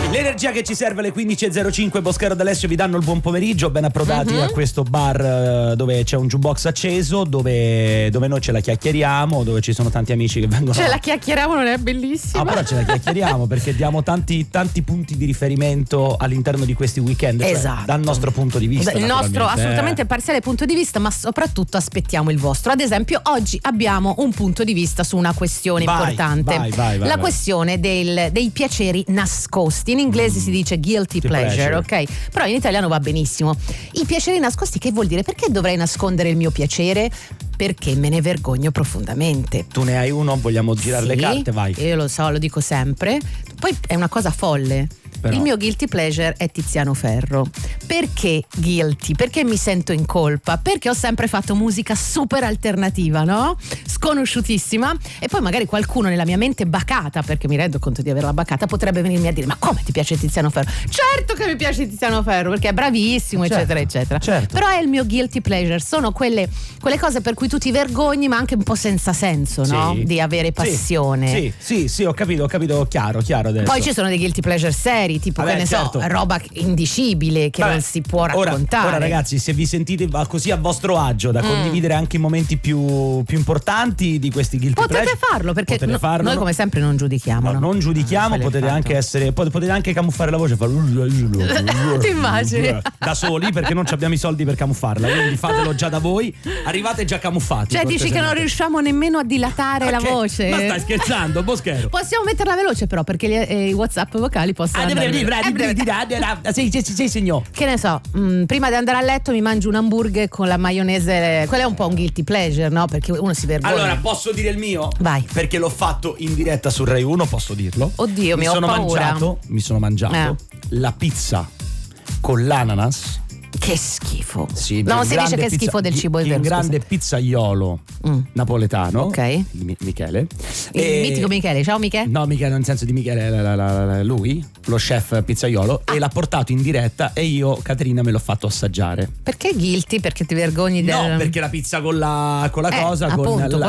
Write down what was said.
L'energia che ci serve alle 15.05. Boschero d'Alessio vi danno il buon pomeriggio, ben approdati a questo bar dove c'è un jukebox acceso, dove noi ce la chiacchieriamo, dove ci sono tanti amici che vengono. Ce la chiacchieriamo, non è bellissimo? Però ce la chiacchieriamo perché diamo tanti punti di riferimento all'interno di questi weekend, cioè, esatto, dal nostro punto di vista. Il nostro assolutamente parziale punto di vista, ma soprattutto aspettiamo il vostro. Ad esempio, oggi abbiamo un punto di vista su una questione importante. Vai, la questione dei piaceri nascosti. In inglese si dice guilty pleasure, ok? Però in italiano va benissimo. I piaceri nascosti, che vuol dire? Perché dovrei nascondere il mio piacere? Perché me ne vergogno profondamente. Tu ne hai uno? Vogliamo girare le carte? Vai. Io lo so, lo dico sempre. Poi è una cosa folle. Però il mio guilty pleasure è Tiziano Ferro. Perché guilty? Perché mi sento in colpa? Perché ho sempre fatto musica super alternativa, no? Sconosciutissima. E poi magari qualcuno nella mia mente bacata, perché mi rendo conto di averla bacata, potrebbe venirmi a dire: ma come ti piace Tiziano Ferro? Certo che mi piace Tiziano Ferro, perché è bravissimo, eccetera, eccetera. Certo. Però è il mio guilty pleasure. Sono quelle cose per cui tu ti vergogni, ma anche un po' senza senso, no? Di avere passione. Sì, ho capito chiaro adesso. Poi ci sono dei guilty pleasure seri, tipo, che ne so, roba indicibile che non si può raccontare. Ora ragazzi, se vi sentite così a vostro agio da condividere anche i momenti più importanti di questi guilty pleasure, potete farlo, perché noi come sempre non giudichiamo. No, non giudichiamo, potete anche essere, potete anche camuffare la voce, fare ti immagini? da soli, perché non abbiamo i soldi per camuffarla, quindi fatelo già da voi, arrivate già camuffati. Cioè dici che non riusciamo nemmeno a dilatare la voce? Ma stai scherzando, Boschero? Possiamo metterla veloce però, perché i WhatsApp vocali possono sì, signor. Che ne so, prima di andare a letto mi mangio un hamburger con la maionese. Quello è un po' un guilty pleasure, no? Perché uno si vergogna. Allora, posso dire il mio? Vai. Perché l'ho fatto in diretta su Rai 1, posso dirlo. Oddio, mi ho paura. Mi sono mangiato la pizza con l'ananas. Che schifo. Sì, no, si dice che è schifo del cibo, è vero. Il grande pizzaiolo napoletano, ok, Michele. Il mitico Michele. Ciao Michele. No, Michele nel senso di Michele, lui, lo chef pizzaiolo, e l'ha portato in diretta e io, Caterina, me l'ho fatto assaggiare. Perché guilty? Perché ti vergogni del... No, perché la pizza con la cosa, appunto, con